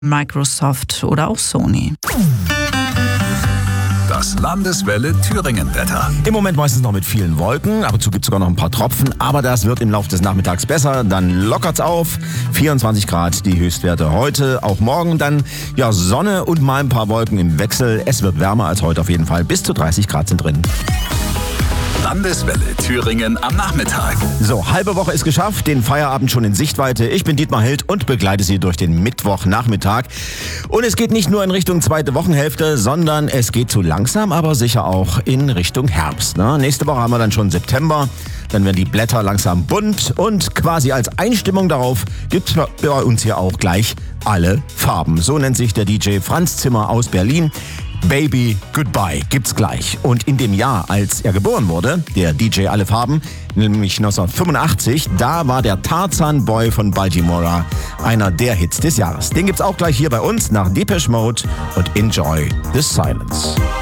Microsoft oder auch Sony. Das Landeswelle Thüringen-Wetter. Im Moment meistens noch mit vielen Wolken, ab und zu gibt es sogar noch ein paar Tropfen, aber das wird im Laufe des Nachmittags besser, dann lockert's auf. 24 Grad die Höchstwerte heute, auch morgen dann ja Sonne und mal ein paar Wolken im Wechsel. Es wird wärmer als heute auf jeden Fall, bis zu 30 Grad sind drin. Landeswelle Thüringen am Nachmittag. So, halbe Woche ist geschafft, den Feierabend schon in Sichtweite. Ich bin Dietmar Held und begleite Sie durch den Mittwochnachmittag. Und es geht nicht nur in Richtung zweite Wochenhälfte, sondern es geht so langsam, aber sicher auch in Richtung Herbst. Ne? Nächste Woche haben wir dann schon September. Dann werden die Blätter langsam bunt und quasi als Einstimmung darauf gibt's bei uns hier auch gleich alle Farben. So nennt sich der DJ Franz Zimmer aus Berlin. Baby Goodbye gibt's gleich. Und in dem Jahr, als er geboren wurde, der DJ Alle Farben, nämlich 1985, da war der Tarzan Boy von Baltimora einer der Hits des Jahres. Den gibt's auch gleich hier bei uns nach Depeche Mode und Enjoy the Silence.